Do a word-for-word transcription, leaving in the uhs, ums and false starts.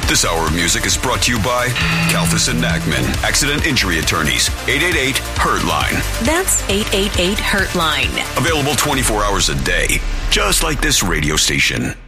This hour of music is brought to you by Kalfas and Nachman, Accident Injury Attorneys, eight eight eight, HURT-LINE. That's eight eight eight, HURT-LINE. Available twenty-four hours a day, just like this radio station.